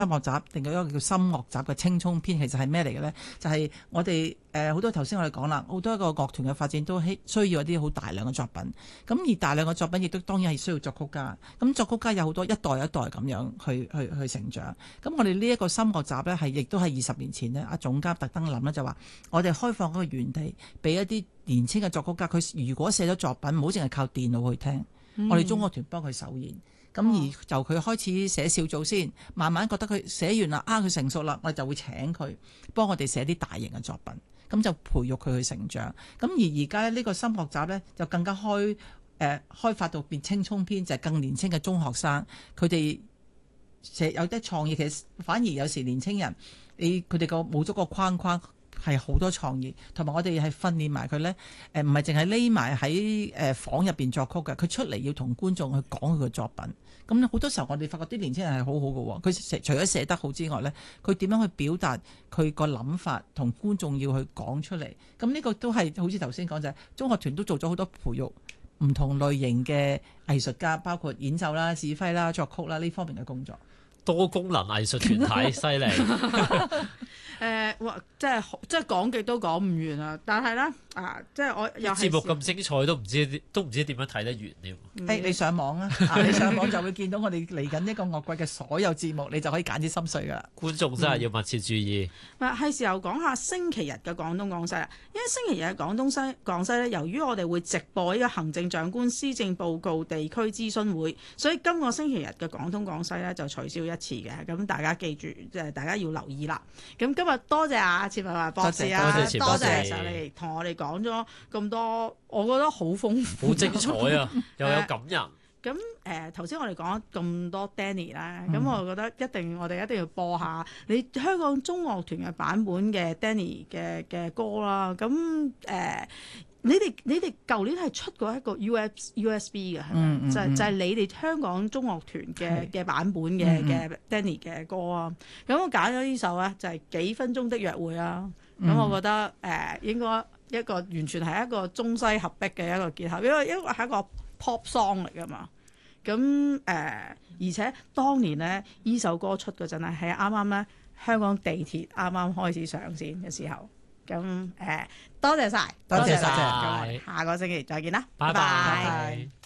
音樂集，定有一個叫心樂集嘅青葱篇，其實係咩嚟嘅咧？就係、是、我哋好多頭先我哋講啦，好多個樂團嘅發展都需要一啲好大量嘅作品。咁而大量嘅作品亦都當然係需要作曲家。咁作曲家有好多一代一代咁樣去成長。咁我哋呢一個心樂集咧，係亦都係20年前呢，阿總監特登諗咧就話，我哋開放嗰個園地俾一啲年輕嘅作曲家，佢如果寫咗作品，唔好淨係靠電腦去聽，我哋中樂團幫佢首演。咁而就佢開始寫小組先，慢慢覺得佢寫完啦，佢成熟啦，我哋就會請佢幫我哋寫啲大型嘅作品，咁就培育佢去成長。咁而家呢個心樂集呢，就更加開發到變青葱篇，就係更年輕嘅中學生，佢哋有啲創意。其實反而有時年輕人，佢哋個冇咗個框框。係好多創意，同埋我哋係訓練埋佢呢，唔係淨係匿埋喺房入邊作曲嘅，佢出嚟要同觀眾去講佢嘅作品。咁好多時候我哋發覺啲年輕人係好好嘅，佢除咗寫得好之外呢，佢點樣去表達佢個諗法，同觀眾要去講出嚟。咁呢個都係好似頭先講就係中樂團都做咗好多培育唔同類型嘅藝術家，包括演奏啦、指揮啦、作曲啦呢方面嘅工作。 多功能藝術團體犀利。 即係講極都講唔完啊！但係咧即係我又節目咁精彩，都唔知點樣睇得完添。 你上網啊，你上網就會見到我哋嚟緊一個樂季嘅所有節目，你就可以揀啲心水噶啦。 觀眾真係要密切注意。 係時候講下星期日嘅廣東廣西啦，因為星期日嘅廣西咧，由於我哋會直播呢個行政長官施政報告地區諮詢會，所以今個星期日嘅廣東廣西咧就取消一次嘅。咁大家記住，即係大家要留意啦。咁今日多謝切勿華博士啊，多謝上嚟同我哋講咗咁多，我覺得好豐富， 好精彩啊，又有感人。 咁頭先我哋講咗咁多 Danny 啦，咁我覺得我哋一定要播下你香港中樂團嘅版本嘅 Danny 嘅歌啦。咁你哋舊年係出過一個 USB 嘅係咪？就係你哋香港中樂團嘅版本嘅 Danny 嘅歌啊。咁我揀咗呢首咧就係幾分鐘的約會啦。咁我覺得應該一個完全係一個中西合璧嘅一個結合，因為係一個 pop song 嚟㗎嘛。咁而且當年咧呢首歌出嗰陣咧係啱啱咧香港地鐵啱啱開始上線嘅時候。咁多謝晒， 多謝晒， 咁下個星期再見啦， 拜拜。